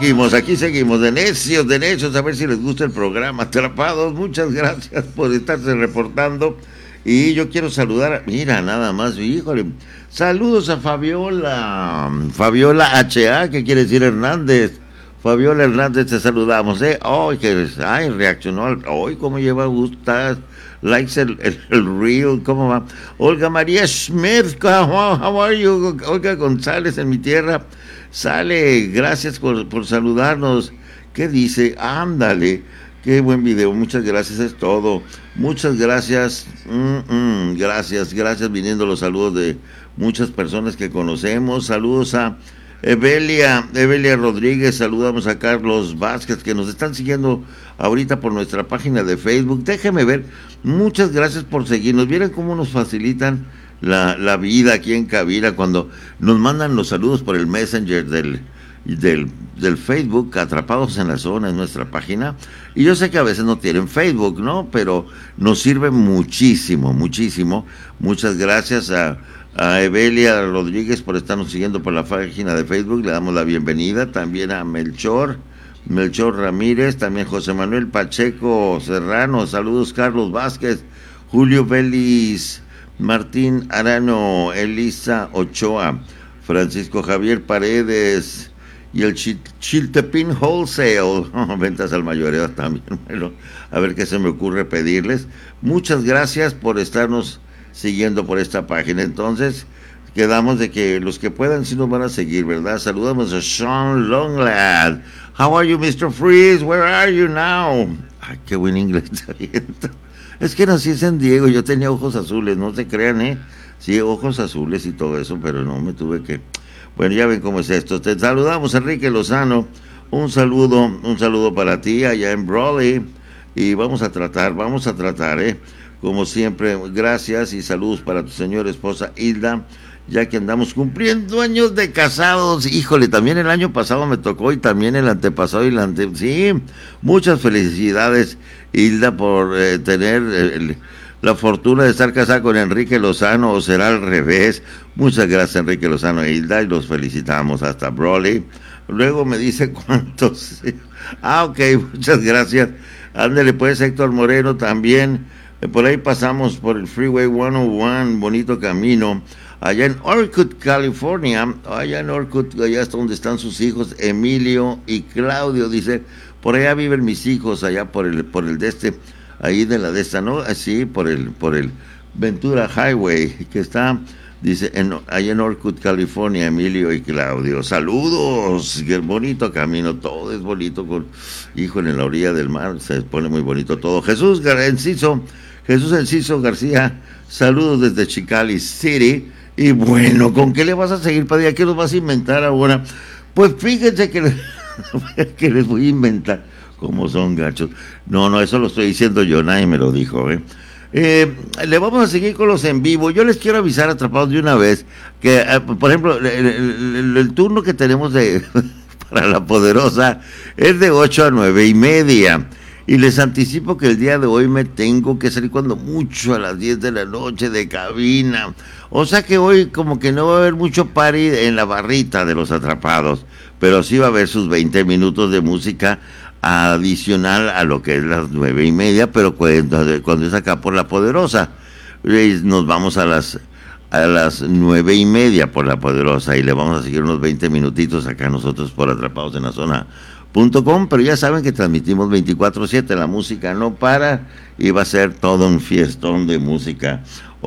aquí seguimos, de necios, a ver si les gusta el programa. Atrapados, muchas gracias por estarse reportando. Y yo quiero saludar, mira, nada más, híjole, saludos a Fabiola HA, que quiere decir Hernández. Fabiola Hernández, te saludamos, reaccionó, cómo lleva gustas, likes el reel, ¿cómo va? Olga María Schmidt, how are you? Olga González, en mi tierra, sale, gracias por saludarnos. ¿Qué dice? Ándale, qué buen video, muchas gracias, es todo. Muchas gracias, gracias, viniendo los saludos de muchas personas que conocemos. Saludos a Evelia Rodríguez, saludamos a Carlos Vázquez, que nos están siguiendo ahorita por nuestra página de Facebook. Déjeme ver, muchas gracias por seguirnos. Vieron cómo nos facilitan la vida aquí en cabina cuando nos mandan los saludos por el Messenger del Facebook, Atrapados en la Zona, en nuestra página. Y yo sé que a veces no tienen Facebook, ¿no? Pero nos sirve muchísimo. Muchas gracias a Evelia Rodríguez por estarnos siguiendo por la página de Facebook. Le damos la bienvenida también a Melchor Ramírez, también José Manuel Pacheco Serrano, saludos Carlos Vázquez, Julio Vélez, Martín Arano, Elisa Ochoa, Francisco Javier Paredes y el Chiltepín Wholesale, ventas al mayoreo también. Bueno, a ver qué se me ocurre pedirles. Muchas gracias por estarnos siguiendo por esta página. Entonces quedamos de que los que puedan sí nos van a seguir, ¿verdad? Saludamos a Sean Longlad. How are you, Mr. Freeze? Where are you now? Ay, qué buen inglés. Es que nací en San Diego, yo tenía ojos azules, no se crean, sí, ojos azules y todo eso, pero no me tuve que... Bueno, ya ven cómo es esto. Te saludamos, Enrique Lozano. Un saludo para ti allá en Brawley. Y vamos a tratar, como siempre, gracias y saludos para tu señora esposa Hilda, ya que andamos cumpliendo años de casados. Híjole, también el año pasado me tocó y también el antepasado sí, muchas felicidades, Hilda, por tener la fortuna de estar casada con Enrique Lozano, o será al revés. Muchas gracias, Enrique Lozano e Hilda, y los felicitamos hasta Brawley. Luego me dice cuántos. Ok, muchas gracias. Ándale pues, Héctor Moreno también. Por ahí pasamos por el Freeway 101, bonito camino, allá en Orcutt, California. Allá es donde están sus hijos, Emilio y Claudio. Dice, por allá viven mis hijos, allá por el ahí de la de esta, ¿no? Así, por el Ventura Highway, que está, dice, allá en Orcutt, California, Emilio y Claudio. Saludos, qué bonito camino, todo es bonito, en la orilla del mar, se pone muy bonito todo. Jesús Enciso García, saludos desde Chicali City. Y bueno, ¿con qué le vas a seguir, Padilla? ¿Qué nos vas a inventar ahora? Pues fíjense que les voy a inventar, como son gachos. No, eso lo estoy diciendo yo, nadie me lo dijo, le vamos a seguir con los en vivo. Yo les quiero avisar, atrapados de una vez, que, por ejemplo, el turno que tenemos para La Poderosa es de 8 a 9:30. Y les anticipo que el día de hoy me tengo que salir cuando mucho a las 10 de la noche de cabina. O sea que hoy como que no va a haber mucho party en la barrita de los atrapados, pero sí va a haber sus 20 minutos de música adicional a lo que es las 9:30, pero cuando es acá por La Poderosa. Nos vamos a las 9:30 por La Poderosa y le vamos a seguir unos 20 minutitos acá nosotros por Atrapados en la Zona.com, pero ya saben que transmitimos 24/7, la música no para y va a ser todo un fiestón de música.